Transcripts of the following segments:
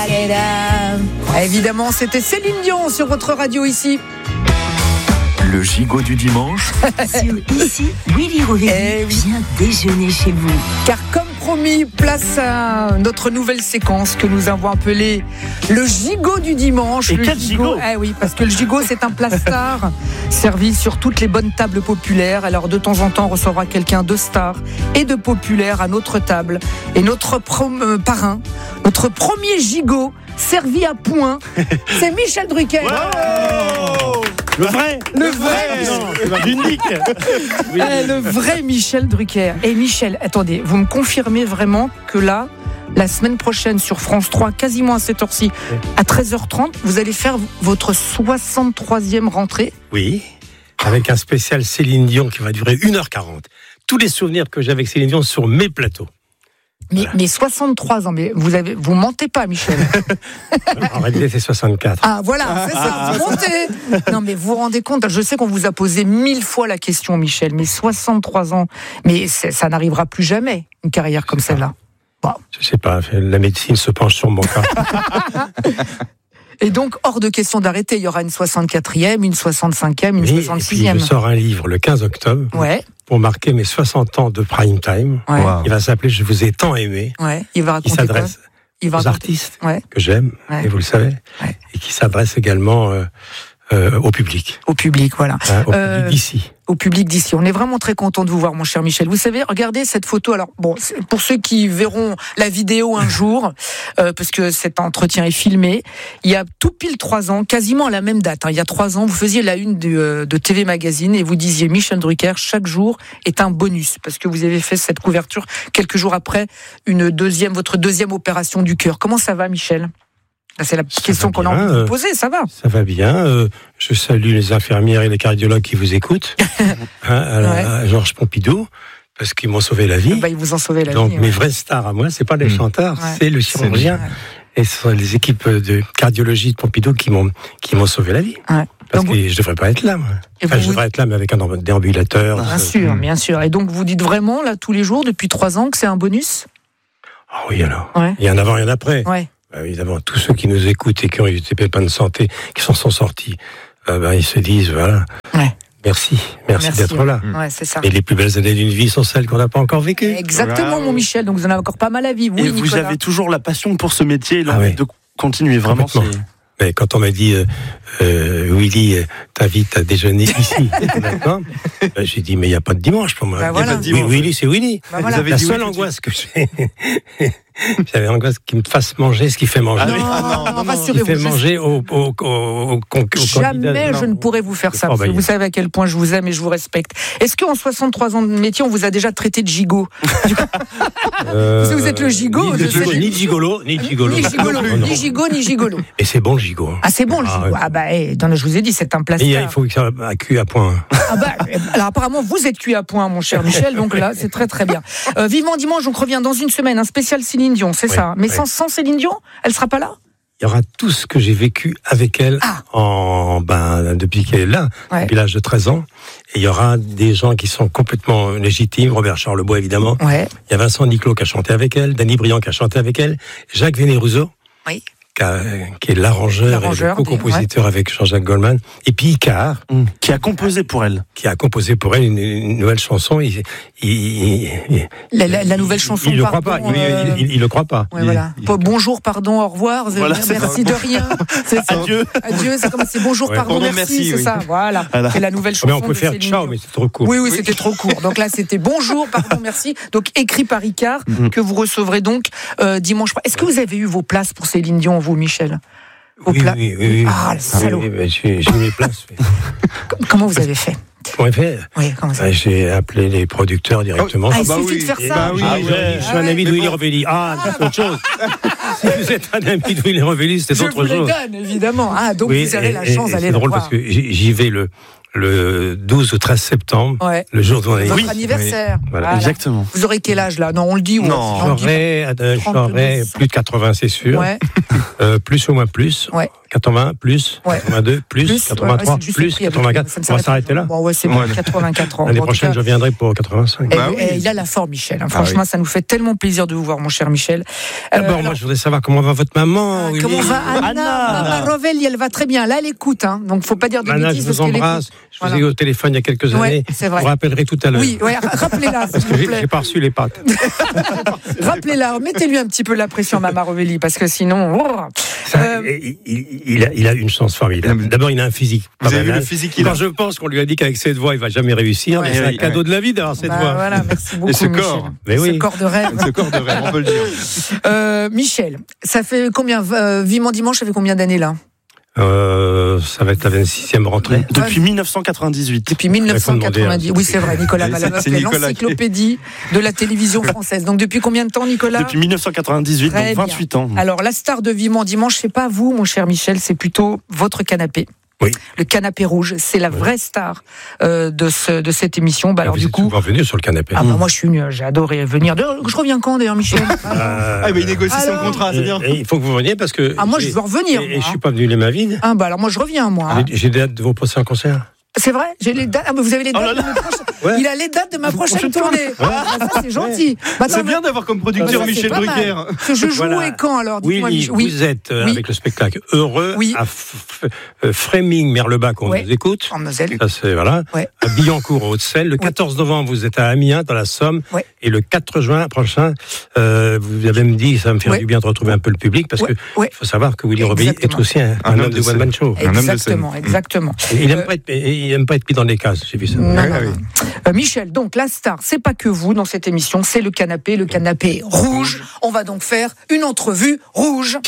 Évidemment, c'était Céline Dion sur votre radio ici. Le gigot du dimanche. Ici, Willy Rovelli vient déjeuner chez vous. Car comme promis, place à notre nouvelle séquence que nous avons appelée le gigot du dimanche. Et quel gigot ? Oui, parce que le gigot, c'est un plat star servi sur toutes les bonnes tables populaires. Alors de temps en temps, on recevra quelqu'un de star et de populaire à notre table. Et notre parrain, notre premier gigot servi à point, c'est Michel Drucker. Wow, le vrai, l'unique. Oui. Le vrai Michel Drucker. Et Michel, attendez, vous me confirmez vraiment que là, la semaine prochaine sur France 3, quasiment à cette heure-ci, à 13h30, vous allez faire votre 63e rentrée ? Oui, avec un spécial Céline Dion qui va durer 1h40. Tous les souvenirs que j'ai avec Céline Dion sur mes plateaux. Mais 63 ans, mais vous mentez pas, Michel. En réalité, c'est 64. Ah, voilà, c'est ça, vous mentez. Non, mais vous vous rendez compte, je sais qu'on vous a posé 1000 fois la question, Michel, mais 63 ans, mais ça n'arrivera plus jamais, une carrière comme celle-là. Bon. Je sais pas, la médecine se penche sur mon cas. Et donc, hors de question d'arrêter, il y aura une 64e, une 65e, une 66e. Et puis je sors un livre le 15 octobre. Ouais. Pour marquer mes 60 ans de prime time. Ouais. Wow. Il va s'appeler « Je vous ai tant aimé ». Il va raconter s'adresse aux artistes que j'aime, et vous le savez, et qui s'adresse également au public. Au public, voilà. Au public d'ici. Au public d'ici. On est vraiment très content de vous voir, mon cher Michel. Vous savez, regardez cette photo. Alors, bon, pour ceux qui verront la vidéo un jour, parce que cet entretien est filmé, il y a tout pile 3 ans, quasiment à la même date. Il y a 3 ans, vous faisiez la une de TV Magazine et vous disiez Michel Drucker, chaque jour est un bonus, parce que vous avez fait cette couverture quelques jours après votre deuxième opération du cœur. Comment ça va, Michel ? C'est la question qu'on a envie de vous poser, ça va ? Ça va bien. Je salue les infirmières et les cardiologues qui vous écoutent. À Georges Pompidou, parce qu'ils m'ont sauvé la vie. Ils vous ont sauvé la vie. Donc mes vraies stars à moi, c'est pas les chanteurs, c'est le chirurgien. Et ce sont les équipes de cardiologie de Pompidou qui m'ont sauvé la vie. Ouais. Parce que je devrais pas être là, moi. Je devrais être là, mais avec un déambulateur. Bien sûr. Et donc vous dites vraiment, là, tous les jours, depuis 3 ans, que c'est un bonus ? Ah oui, alors. Il y a un avant et un après. Ouais. Évidemment, tous ceux qui nous écoutent et qui ont eu des pépins de santé, qui s'en sont sortis, ils se disent, voilà, merci d'être là. Ouais, c'est ça. Et les plus belles années d'une vie sont celles qu'on n'a pas encore vécues. Exactement, mon Michel, donc vous en avez encore pas mal à vivre. Oui, et vous avez toujours la passion pour ce métier, l'envie de continuer, vraiment. Mais quand on m'a dit, Willy, t'invites à déjeuner ici, d'accord, j'ai dit, mais il n'y a pas de dimanche pour moi. Willy, c'est Willy. La seule angoisse que j'ai, j'avais l'angoisse qu'il me fasse manger ce qu'il fait manger. Non, rassurez-vous. Il fait manger au jamais je ne pourrais vous faire ça, parce que vous savez à quel point je vous aime et je vous respecte. Est-ce qu'en 63 ans de métier, on vous a déjà traité de gigot ? Vous êtes le gigot. Ni gigolo. Ni gigot, ni gigolo. Et c'est bon le gigot. Ah, c'est bon le gigot. Je vous ai dit, c'est un plat. Il faut que ça cuit à point. Alors apparemment, vous êtes cuit à point, mon cher Michel, donc là, c'est très très bien. Vivement dimanche, donc revient dans une semaine, un spécial Céline Dion, c'est ça. Mais sans Céline Dion, elle sera pas là ? Il y aura tout ce que j'ai vécu avec elle depuis qu'elle est là, depuis l'âge de 13 ans. Et il y aura des gens qui sont complètement légitimes. Robert Charlebois, évidemment. Il y a Vincent Niclot qui a chanté avec elle, Danny Briand qui a chanté avec elle, Jacques Veneruso. Qui est l'arrangeur et le co-compositeur avec Jean-Jacques Goldman, et puis Icare, qui a composé pour elle. Qui a composé pour elle une nouvelle chanson. La nouvelle chanson. Il le croit pas. Il le croit pas. Bonjour, pardon, au revoir. Merci de rien. C'est ça. Adieu. C'est bonjour, pardon, merci. C'est ça. Voilà. C'est la nouvelle chanson. Mais on peut faire ciao, mais c'est trop court. Oui, c'était trop court. Donc là, c'était bonjour, pardon, merci. Donc écrit par Icare que vous recevrez donc dimanche. Est-ce que vous avez eu vos places pour Céline Dion, vous, Michel ? Oui. Ah, le salaud. J'ai eu mes places. Comment vous avez fait ? J'ai appelé les producteurs directement. Il suffit de faire ça. Je suis un ami de Willy Rovelli. C'est autre chose. Si vous êtes un ami de Willy Rovelli, c'est autre chose. Je vous les donne, évidemment. Donc vous avez la chance d'aller le voir. C'est drôle parce que j'y vais le 12 ou 13 septembre, le jour de votre anniversaire. Voilà. Exactement. Vous aurez quel âge là ? Non, on le dit. J'aurai plus de 80, c'est sûr. Plus ou moins plus. 80, plus, 82, plus, 83, plus, 84. On va s'arrêter là. Bon, c'est bon, 84 ans. L'année prochaine, je viendrai pour 85. Il a la forme, Michel. Franchement, ça nous fait tellement plaisir de vous voir, mon cher Michel. D'abord, moi, je voudrais savoir comment va votre maman. Comment va Anna? Maman Rovelli, elle va très bien. Là, elle écoute. Donc, faut pas dire de Anna, bêtises. je vous embrasse. Je vous ai eu au téléphone il y a quelques années. C'est vrai. Vous rappellerez tout à l'heure. Oui, rappelez-la. Parce que j'ai pas reçu les pâtes. Rappelez-la. Mettez-lui un petit peu la pression, Maman Rovelli, parce que sinon. Il a une chance formidable. D'abord, il a un physique. Vous avez vu le physique qu'il a. Je pense qu'on lui a dit qu'avec cette voix, il va jamais réussir. C'est un cadeau de la vie d'avoir cette voix. Voilà, merci beaucoup. Et ce corps. Ce corps de rêve. Ce corps de rêve, on peut le dire. Michel, ça fait combien Vivement Dimanche, ça fait combien d'années là? Ça va être la 26e rentrée. Depuis 1998. Depuis 1990. Oui, c'est vrai, Nicolas Malaveur, c'est l'encyclopédie de la télévision française. Donc depuis combien de temps, Nicolas? Depuis 1998, donc 28 ans. Alors, la star de Vivement Dimanche, c'est pas vous, mon cher Michel, c'est plutôt votre canapé. Oui. Le canapé rouge, c'est la vraie star de cette émission. Alors du coup, vous êtes venu sur le canapé. Moi, je suis venu, j'ai adoré venir. Je reviens quand d'ailleurs, Michel? Il négocie son contrat, c'est bien. Il faut que vous veniez parce que. Moi, je veux revenir. Et je suis pas venu les mains vides. Alors moi, je reviens, moi. J'ai des dates de vos prochains concerts. C'est vrai, j'ai les dates. Vous avez les dates de ma prochaine. Il a les dates de ma prochaine tournée. Ça, c'est gentil. C'est bien d'avoir comme producteur Michel Drucker. Que je joue et quand alors? Oui, vous êtes avec le spectacle Heureux à Fréming, Merlebach, on nous écoute. En Moselle. Ça, c'est voilà. À Billancourt, au Haute-Seine. Le 14 novembre, vous êtes à Amiens, dans la Somme. Et le 4 juin prochain, vous avez me dit, ça va me faire du bien de retrouver un peu le public, parce que il faut savoir que Willy Rovelli est aussi un homme de one-man show. Exactement. Il n'aime pas être mis dans des cases, j'ai vu ça. Michel, donc la star, c'est pas que vous dans cette émission, c'est le canapé rouge. On va donc faire une entrevue rouge.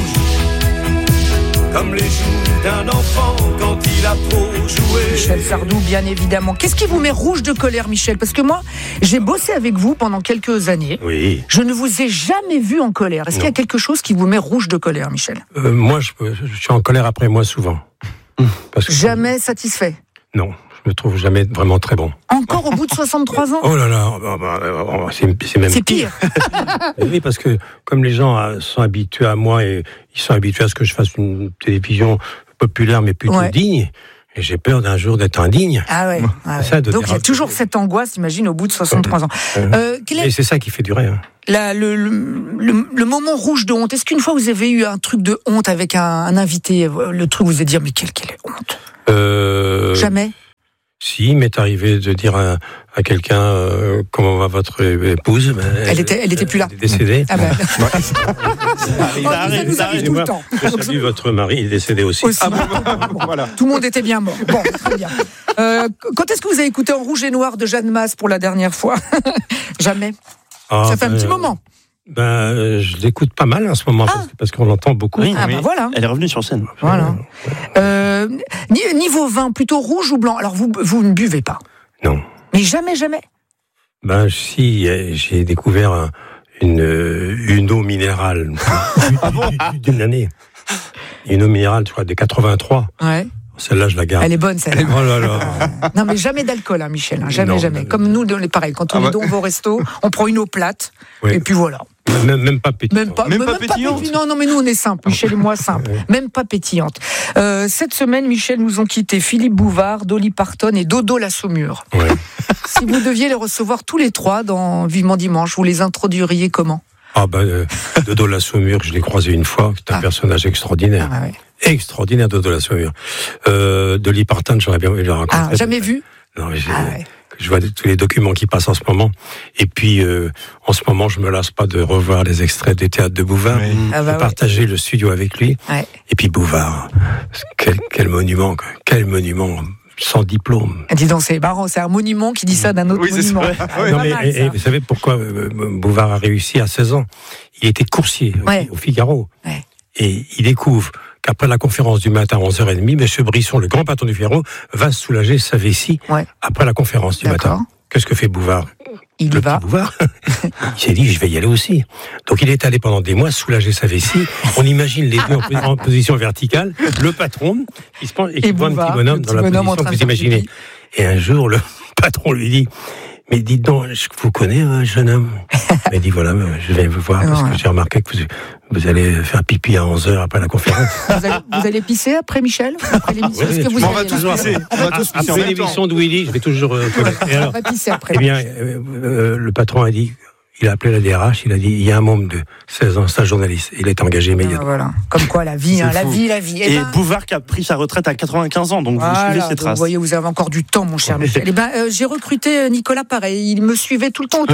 Comme les joues d'un enfant quand il a trop joué. Michel Sardou, bien évidemment. Qu'est-ce qui vous met rouge de colère, Michel? Parce que moi, j'ai bossé avec vous pendant quelques années. Oui. Je ne vous ai jamais vu en colère. Est-ce qu'il y a quelque chose qui vous met rouge de colère, Michel? Moi, je suis en colère après moi souvent. Parce que jamais satisfait? Non, je me trouve jamais vraiment très bon. Encore au bout de 63 ans? Oh là là, c'est même pire. Oui, parce que comme les gens sont habitués à moi et ils sont habitués à ce que je fasse une télévision populaire mais plutôt digne, et j'ai peur d'un jour d'être indigne. Donc il y a toujours cette angoisse, imagine, au bout de 63 ans. Et c'est ça qui fait durer. Le moment rouge de honte. Est-ce qu'une fois vous avez eu un truc de honte avec un invité, le truc vous avez dit mais quelle honte? Jamais. Si, il m'est arrivé de dire à quelqu'un comment va votre épouse. Elle était plus là. Elle est décédée. Ça nous arrive tout le temps. Je salue votre mari, il est décédé aussi. Voilà. Tout le monde était bien mort. Bon, très bien. Quand est-ce que vous avez écouté En rouge et noir de Jeanne Masse pour la dernière fois? Jamais. Ça fait un petit moment. Je l'écoute pas mal en ce moment parce qu'on l'entend beaucoup. Oui, voilà. Elle est revenue sur scène. Voilà. Niveau vin, plutôt rouge ou blanc? Alors vous ne buvez pas? Non. Mais jamais? Si, j'ai découvert une eau minérale d'une année. Une eau minérale, je crois, de 83. Ouais. Celle-là, je la garde. Elle est bonne, celle-là. Oh là là. Non, mais jamais d'alcool, Michel. Jamais. Comme nous, on est pareil. Quand on est dans vos restos, on prend une eau plate, et puis voilà. Même pas pétillante. Même pas pétillante. Non, mais nous, on est simple. Michel et moi, simple. Même pas pétillante. Cette semaine, Michel, nous ont quitté Philippe Bouvard, Dolly Parton et Dodo la Saumure. Ouais. Si vous deviez les recevoir tous les trois dans Vivement Dimanche, vous les introduiriez comment? Dodo la Saumure, je l'ai croisé une fois. C'est un personnage extraordinaire. Extraordinaire, Dodo la Saumure. Dolly Parton, j'aurais bien voulu le rencontrer. Jamais vu? Non, mais je vois tous les documents qui passent en ce moment. Et puis, en ce moment, je me lasse pas de revoir les extraits des théâtres de Bouvard. De partager le studio avec lui. Et puis Bouvard, quel monument, quoi. Quel monument sans diplôme. Dis donc, c'est marrant, c'est un monument qui dit ça d'un autre monument. Et vous savez pourquoi Bouvard a réussi à 16 ans? Il était coursier au Figaro. Et il découvre qu'après la conférence du matin à 11h30, M. Brisson, le grand patron du Figaro, va soulager sa vessie après la conférence du matin. Qu'est-ce que fait Bouvard? Il y va. Bouvard, il s'est dit, je vais y aller aussi. Donc il est allé pendant des mois soulager sa vessie. On imagine les deux en position verticale, le patron qui se penche et qui voit un petit bonhomme dans la position que vous imaginez. Et un jour, le patron lui dit, mais dites donc, je vous connais, jeune homme. Il dit, voilà, je vais vous voir parce que j'ai remarqué que Vous allez faire pipi à 11h après la conférence. Vous allez pisser après Michel, après l'émission? Oui, on va tous pisser. Après l'émission de Willy, je vais toujours... on va pisser après. Eh bien, le patron a dit... Il a appelé la DRH, il a dit, il y a un môme de 16 ans, c'est un journaliste. Il est engagé immédiatement. Voilà. Comme quoi, la vie, la vie. Et Bouvard qui a pris sa retraite à 95 ans, donc vous suivez ses traces. Vous voyez, vous avez encore du temps, mon cher Michel. J'ai recruté Nicolas pareil, il me suivait tout le temps. Tout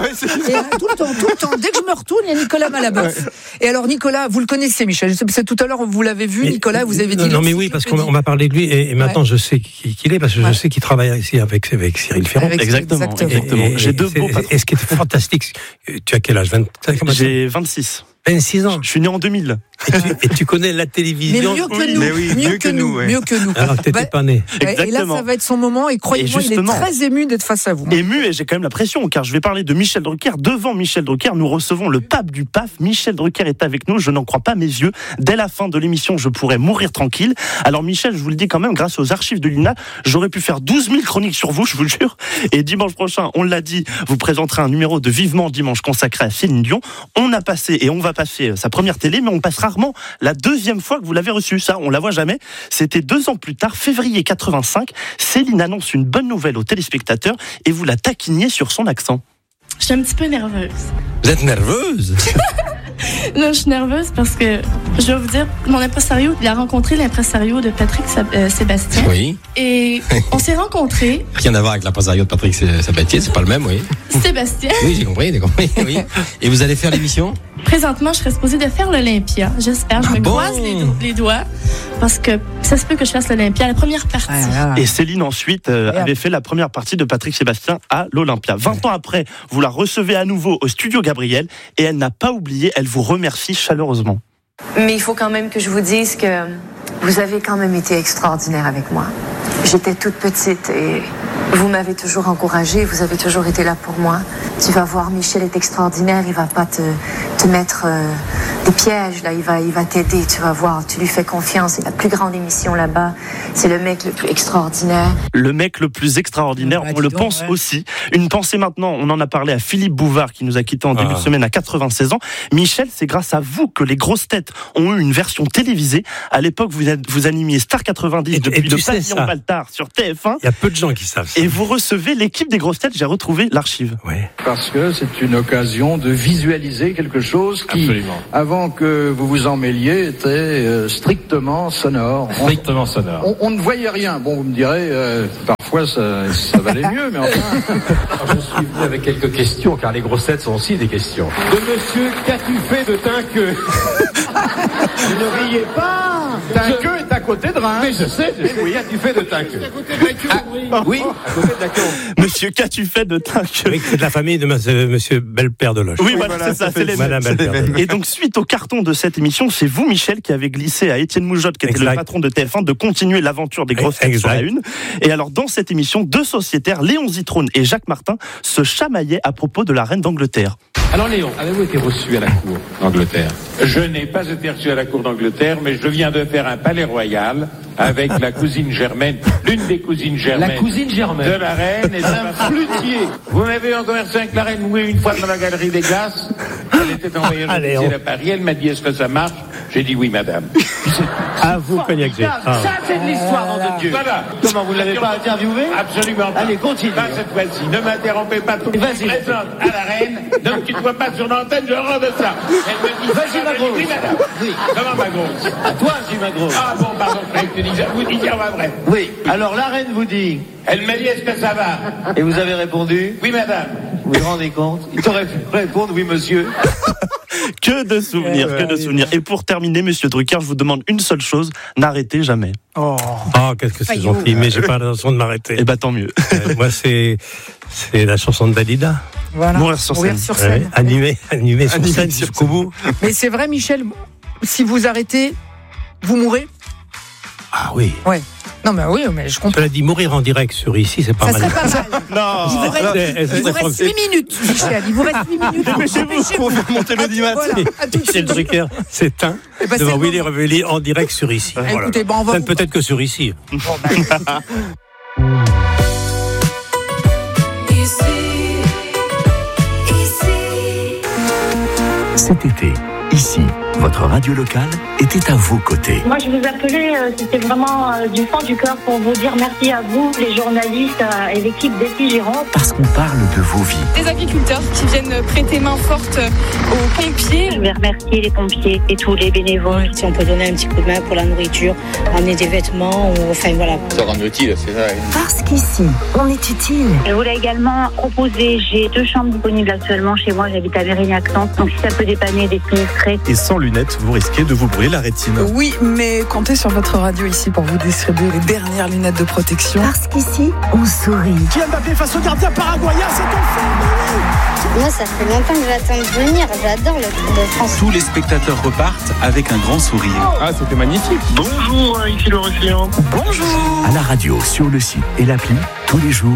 le temps. Dès que je me retourne, il y a Nicolas Malaboff. Et alors, Nicolas, vous le connaissez, Michel. C'est tout à l'heure, vous l'avez vu, Nicolas, vous avez dit... Non, mais oui, parce qu'on m'a parlé de lui, et maintenant je sais qui il est, parce que je sais qu'il travaille ici avec Cyril Ferrand. Exactement. J'ai deux beaux patrons. Et ce qui est fantastique, tu as quel âge? J'ai 26. 26 ans. Je suis né en 2000. Et tu connais la télévision. Mais mieux que nous. Alors que t'étais pas né. Et là, ça va être son moment. Et croyez-moi, il est très ému d'être face à vous. Ému, et j'ai quand même la pression, car je vais parler de Michel Drucker. Devant Michel Drucker, nous recevons le pape du PAF. Michel Drucker est avec nous. Je n'en crois pas mes yeux. Dès la fin de l'émission, je pourrais mourir tranquille. Alors Michel, je vous le dis quand même, grâce aux archives de l'INA, j'aurais pu faire 12 000 chroniques sur vous, je vous le jure. Et dimanche prochain, on l'a dit, vous présenterez un numéro de Vivement Dimanche consacré à Céline Dion. On a passé, et on va passer sa première télé, mais on passe rarement la deuxième fois que vous l'avez reçue. Ça, on la voit jamais. C'était 2 ans plus tard, février 85. Céline annonce une bonne nouvelle aux téléspectateurs et vous la taquiniez sur son accent. Je suis un petit peu nerveuse. Vous êtes nerveuse? Non, je suis nerveuse parce que, je vais vous dire, mon impresario, il a rencontré l'impresario de Patrick Sébastien. Oui. Et on s'est rencontrés. Rien à voir avec l'impresario de Patrick Sébastien, c'est pas le même, oui. Sébastien. Oui, j'ai compris, oui. Et vous allez faire l'émission? Présentement, je serais supposée de faire l'Olympia. J'espère. Je me croise les doigts parce que ça se peut que je fasse l'Olympia, la première partie. Et Céline, ensuite, avait fait la première partie de Patrick Sébastien à l'Olympia. 20 ans après, vous la recevez à nouveau au Studio Gabriel et elle n'a pas oublié, elle vous remercie chaleureusement. Mais il faut quand même que je vous dise que vous avez quand même été extraordinaire avec moi. J'étais toute petite et vous m'avez toujours encouragée, vous avez toujours été là pour moi. Tu vas voir, Michel est extraordinaire, il va pas te mettre des pièges, là, il va t'aider, tu vas voir, tu lui fais confiance. C'est la plus grande émission là-bas, c'est le mec le plus extraordinaire. Le mec le plus extraordinaire, on le pense aussi. Une pensée maintenant, on en a parlé à Philippe Bouvard qui nous a quittés en début de semaine à 96 ans. Michel, c'est grâce à vous que les grosses têtes ont eu une version télévisée. À l'époque, vous animiez Star 90 depuis le pavillon Baltard sur TF1. Il y a peu de gens qui savent ça. Et vous recevez l'équipe des grosses têtes, j'ai retrouvé l'archive. Ouais. Parce que c'est une occasion de visualiser quelque chose qui, avant que vous vous en mêliez, était strictement sonore. On ne voyait rien. Bon, vous me direz, parfois ça valait mieux, mais enfin... Je suis venu avec quelques questions, car les grosses têtes sont aussi des questions. De monsieur, qu'as-tu fait de Tinqueux? Vous ne riez pas. Tinqueux est à côté de Reims. Mais je sais, oui. Qu'as-tu fait de Tinqueux? Oui, à côté de Tinqueux. Monsieur, qu'as-tu fait de Tinqueux? Oui, c'est de la famille de monsieur Belpère de Loche. Oui, voilà, c'est ça, c'est les Madame Belpère de Loche. Et donc, suite au carton de cette émission, c'est vous, Michel, qui avez glissé à Étienne Moujotte, qui était le patron de TF1, de continuer l'aventure des grosses têtes sur la une. Et alors, dans cette émission, 2 sociétaires, Léon Zitrone et Jacques Martin, se chamaillaient à propos de la reine d'Angleterre. Alors Léon, avez-vous été reçu à la cour d'Angleterre? Je n'ai pas été reçu à la cour d'Angleterre, mais je viens de faire un palais royal avec la cousine Germaine, l'une des cousines Germaine. La cousine Germaine de la reine et de un flûtier. Vous m'avez en conversation avec la reine, oui, une fois dans la galerie des glaces. Elle était en voyage officiel à Paris, elle m'a dit, est-ce que ça marche? J'ai dit oui, madame. À vous, Cognac G. Ça, c'est de l'histoire, nom de Dieu. Voilà. Comment, vous ne l'avez pas interviewé? Absolument pas. Allez, continue. Pas cette fois-ci. Ne m'interrompez pas trop. Vas-y. Présente à la reine. Donc, tu ne vois pas sur l'antenne, je rends de ça. Elle me dit, vas-y, ma grosse. Oui, madame. Oui. Comment, ma grosse? À toi, je dis ma grosse. Ah bon, pardon, je dis, vous dites, on va vrai. Oui. Alors, la reine vous dit. Elle m'a dit, est-ce que ça va? Et vous avez répondu? Oui, madame. Vous vous rendez compte? Il t'aurait pu répondre, oui, monsieur. Que de souvenirs, que de souvenirs. Et pour terminer, monsieur Drucker, je vous demande une seule chose, n'arrêtez jamais. Oh, qu'est-ce que c'est gentil, mais j'ai pas l'intention de m'arrêter. Eh ben, tant mieux. Moi, c'est la chanson de Dalida. Voilà. Mourir sur scène. Ouais, animé sur scène jusqu'au bout. Mais c'est vrai, Michel, si vous arrêtez, vous mourrez? Ah oui. Ouais. Non, mais oui, mais je comprends. Cela dit, mourir en direct sur ici, c'est pas mal. Ça serait pas mal. Non. Il vous reste 8 minutes, Michel. Il vous reste 8 minutes. Dépêchez-vous pour faire monter l'audimat. Voilà, à tout de Michel suite. Drucker s'éteint devant Willy Revelli en direct sur ici. Voilà. Écoutez, on va... Peut-être que sur ici. Cet été, ici, votre radio locale était à vos côtés. Moi, je vous appelais, c'était vraiment du fond du cœur pour vous dire merci à vous, les journalistes et l'équipe d'Epi Gironde. Parce qu'on parle de vos vies. Des agriculteurs qui viennent prêter main forte aux pompiers. Je vais remercier les pompiers et tous les bénévoles. Si on peut donner un petit coup de main pour la nourriture, amener des vêtements, ou enfin voilà. Ça rend utile, c'est ça. Parce qu'ici, on est utile. Je voulais également proposer, j'ai 2 chambres disponibles actuellement chez moi, j'habite à Mérignac-Centre, donc si ça peut dépanner des sinistrés. Et sans lunettes, vous risquez de vous brûler la rétine. Oui, mais comptez sur votre radio ici pour vous distribuer les dernières lunettes de protection. Parce qu'ici, on sourit. Kylian Mbappé face au gardien paraguayen, c'est en forme. Moi, ça fait longtemps que j'attends de venir. J'adore le Tour de France. Tous les spectateurs repartent avec un grand sourire. Ah, c'était magnifique. Bonjour, ici le Océan. Bonjour. À la radio, sur le site et l'appli, tous les jours.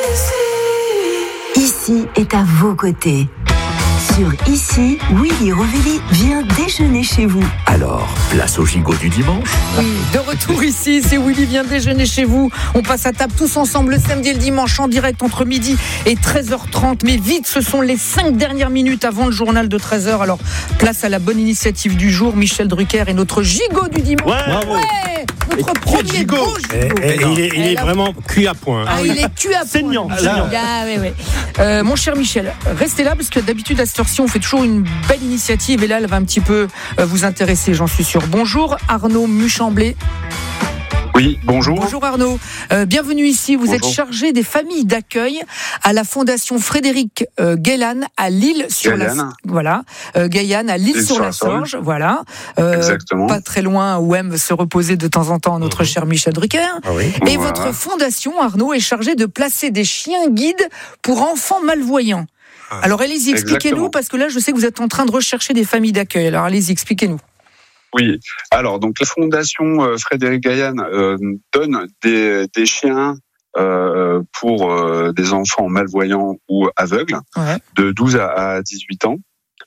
Ici est à vos côtés. Sur Ici, Willy Rovelli vient déjeuner chez vous. Alors, place au gigot du dimanche. Oui, de retour ici, c'est Willy vient déjeuner chez vous. On passe à table tous ensemble le samedi et le dimanche en direct entre midi et 13h30. Mais vite, ce sont les 5 dernières minutes avant le journal de 13h. Alors, place à la bonne initiative du jour. Michel Drucker et notre gigot du dimanche. Ouais, notre premier gigot. Il est vraiment cuit à point. Ah, il est cuit à point. Saignant. Ah, ouais. Mon cher Michel, restez là parce que d'habitude à cette heure-ci, on fait toujours une belle initiative et là, elle va un petit peu vous intéresser, j'en suis sûr. Bonjour Arnaud Muchamblé. Oui, bonjour. Bonjour Arnaud. Bienvenue ici. Vous êtes chargé des familles d'accueil à la Fondation Frédéric Gailhan à Lille sur la Gailhan à Lille sur la Sorge. Voilà. Exactement. Pas très loin où aime se reposer de temps en temps notre cher Michel Drucker. Ah oui. Et votre fondation, Arnaud, est chargée de placer des chiens guides pour enfants malvoyants. Alors allez-y, expliquez-nous, parce que là je sais que vous êtes en train de rechercher des familles d'accueil. Alors allez-y, expliquez-nous. Oui, alors donc la Fondation Frédéric Gailhan donne des chiens pour des enfants malvoyants ou aveugles de 12 à 18 ans.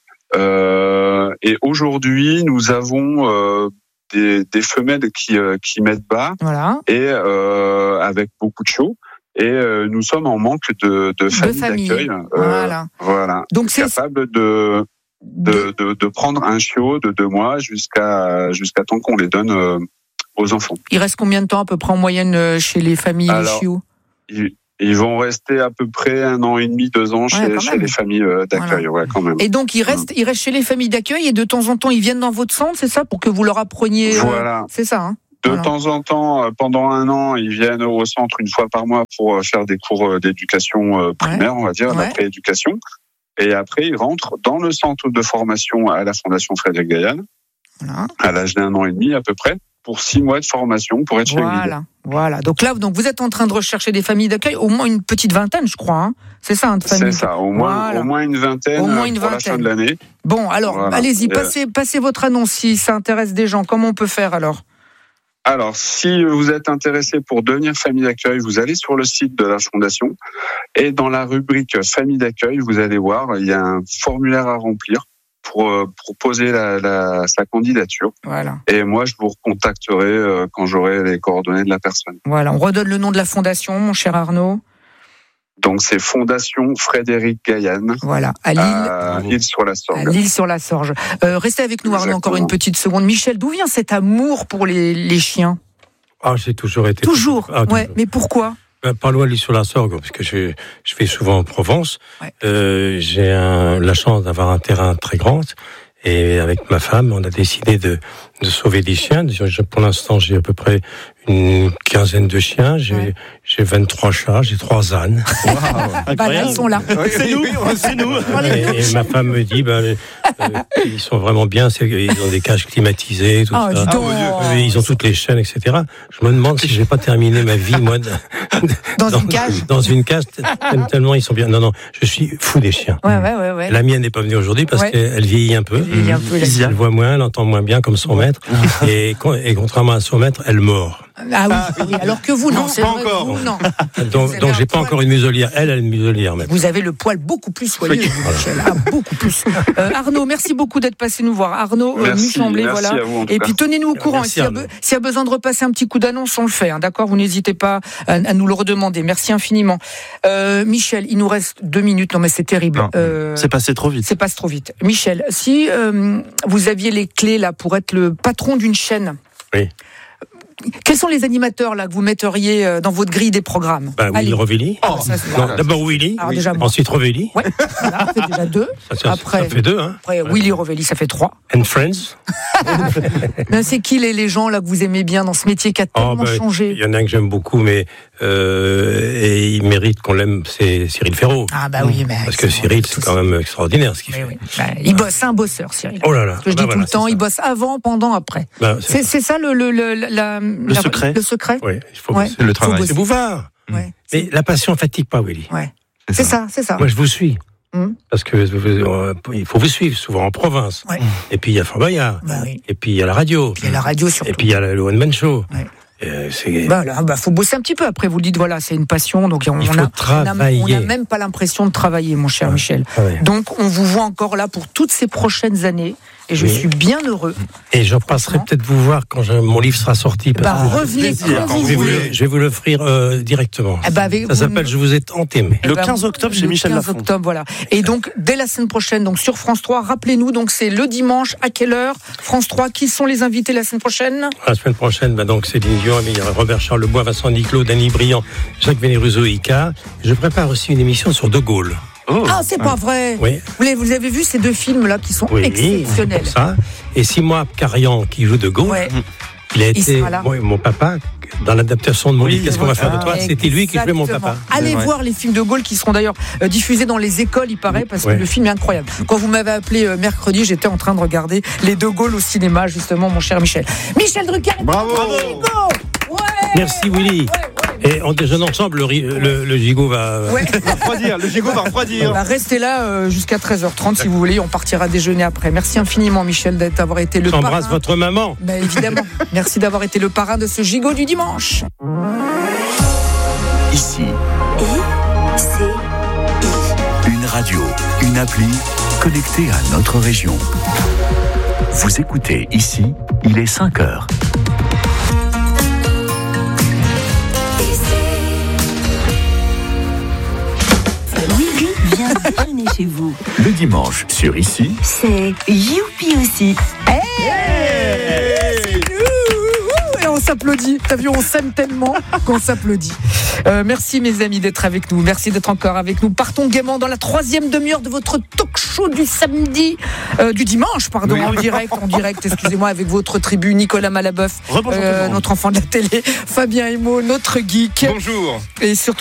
Et aujourd'hui, nous avons des femelles qui mettent bas et avec beaucoup de chiots. Et nous sommes en manque de familles d'accueil. Voilà. Donc c'est capable de prendre un chiot de 2 mois jusqu'à temps qu'on les donne aux enfants. Il reste combien de temps à peu près en moyenne chez les familles chiots ? Ils vont rester à peu près 1 an et demi, 2 ans chez les familles d'accueil, quand même. Et donc ils restent chez les familles d'accueil et de temps en temps ils viennent dans votre centre, c'est ça, pour que vous leur appreniez. Voilà. C'est ça. Hein. De temps en temps, pendant 1 an, ils viennent au centre 1 fois par mois pour faire des cours d'éducation primaire, on va dire, la prééducation. Et après, ils rentrent dans le centre de formation à la Fondation Frédéric Gailhan, à l'âge d'1 an et demi à peu près, pour 6 mois de formation pour être chez guide. Voilà. Donc là, vous êtes en train de rechercher des familles d'accueil, au moins une petite vingtaine, je crois. Hein. C'est ça, de familles. C'est ça, au moins une vingtaine pour la fin de l'année. Bon, alors, allez-y, passez votre annonce si ça intéresse des gens. Comment on peut faire alors ? Alors, si vous êtes intéressé pour devenir famille d'accueil, vous allez sur le site de la Fondation et dans la rubrique famille d'accueil, vous allez voir, il y a un formulaire à remplir pour poser sa candidature. Voilà. Et moi, je vous recontacterai quand j'aurai les coordonnées de la personne. Voilà, on redonne le nom de la Fondation, mon cher Arnaud. Donc c'est Fondation Frédéric Gailhan. Voilà, à Lille sur la Sorge. À Lille sur la Sorge. Restez avec nous, Arnaud, encore une petite seconde. Michel, d'où vient cet amour pour les chiens ? J'ai toujours été. Toujours. Mais pourquoi ? Pas loin de Lille sur la Sorgue, parce que je vais souvent en Provence. J'ai la chance d'avoir un terrain très grand. Et avec ma femme, on a décidé de sauver des chiens. Pour l'instant, j'ai à peu près une quinzaine de chiens. J'ai 23 chats, j'ai 3 ânes. Là, ils sont là. C'est nous. Et ma femme me dit, ils sont vraiment bien. Ils ont des cages climatisées, tout ça. Ils ont toutes les chaînes, etc. Je me demande si je vais pas terminer ma vie, moi, dans une cage, tellement ils sont bien. Non, je suis fou des chiens. La mienne n'est pas venue aujourd'hui parce qu'elle vieillit un peu. Elle voit moins, elle entend moins bien comme son maître. Et contrairement à son maître, elle mord. Ah oui, alors que vous, non, c'est vrai, encore. vous, non. Donc j'ai pas encore une muselière. Elle a une muselière même. Vous avez le poil beaucoup plus soyeux, Michel. Ah, beaucoup plus. Arnaud, merci beaucoup d'être passé nous voir. Arnaud Muchemblé, voilà. Et puis tenez-nous au courant. S'il y a besoin de repasser un petit coup d'annonce, on le fait. Hein, d'accord, vous n'hésitez pas à nous le redemander. Merci infiniment. Michel, il nous reste 2 minutes. Non, mais c'est terrible. C'est passé trop vite. C'est passé trop vite. Michel, si vous aviez les clés là pour être le patron d'une chaîne. Oui. Quels sont les animateurs là que vous metteriez dans votre grille des programmes? Willy Rovelli. D'abord Willy, ensuite Rovelli. Ouais, voilà, ça fait déjà 2. Ça fait 2. Hein. Après Willy Rovelli, ça fait 3. And Friends. C'est qui les gens là que vous aimez bien dans ce métier qui a tellement changé? Il y en a un que j'aime beaucoup, mais et il mérite qu'on l'aime, c'est Cyril Ferraud. Ah bah oui, mais parce que Cyril, c'est quand même extraordinaire ce qu'il fait. Oui. Il bosse, c'est un bosseur, Cyril. Oh là là. Ce que je dis tout le temps, il bosse avant, pendant, après. C'est ça le secret. Le secret. Oui, il faut bosser. Le travail. C'est Bouvard. Ouais. Mais la passion fatigue pas, Willy. Ouais. C'est ça. Moi, je vous suis. Parce que il faut vous suivre souvent en province. Ouais. Et puis il y a Fort Boyard. Et puis il y a la radio. Il y a la radio surtout. Et puis il y a le One Man Show. Ouais. Faut bosser un petit peu. Après, vous le dites, voilà, c'est une passion, donc on n'a même pas l'impression de travailler, mon cher Michel. Donc, on vous voit encore là pour toutes ces prochaines années, et je suis bien heureux. Et j'en passerai peut-être vous voir quand mon livre sera sorti. Revenez quand vous voulez. Je vais vous l'offrir directement. Ça s'appelle Je vous ai tant aimé. Le 15 octobre chez Michel Lafon. 15 octobre, voilà. Et donc, dès la semaine prochaine, donc sur France 3, rappelez-nous, donc c'est le dimanche, à quelle heure? France 3, qui sont les invités la semaine prochaine? La semaine prochaine, donc Céline Dion, Robert Charles Lebois, Vincent Niclot, Danny Briand, Jacques Vénéruso et Ika. Je prépare aussi une émission sur De Gaulle. Ah, c'est pas vrai. Oui. Vous avez vu ces 2 films-là qui sont exceptionnels. Ça. Et Simon Carian, qui joue De Gaulle, il a été mon papa dans l'adaptation de mon livre. Qu'est-ce qu'on va faire de toi? C'était lui qui jouait mon papa. Allez voir les films de Gaulle qui seront d'ailleurs diffusés dans les écoles, il paraît, parce que le film est incroyable. Quand vous m'avez appelé mercredi, j'étais en train de regarder les De Gaulle au cinéma, justement, mon cher Michel. Michel Drucker. Bravo. Merci Willy. Et en déjeunant ensemble, le gigot va refroidir. Le gigot va refroidir. Restez là jusqu'à 13h30 si vous voulez. On partira déjeuner après. Merci infiniment, Michel, d'avoir été le parrain. J'embrasse votre maman. Évidemment. Merci d'avoir été le parrain de ce gigot du dimanche. Ici. Une radio, une appli connectée à notre région. Vous écoutez Ici, il est 5h. Déjeuner chez vous. Le dimanche sur Ici, c'est Youpi aussi. C'est nous. Et on s'applaudit. T'as vu, on s'aime tellement qu'on s'applaudit. Merci mes amis d'être avec nous. Merci d'être encore avec nous. Partons gaiement dans la 3e demi-heure de votre talk show du samedi, du dimanche, pardon, en direct, excusez-moi, avec votre tribu Nicolas Malaboeuf, notre enfant de la télé, Fabien Emo, notre geek. Bonjour. Et surtout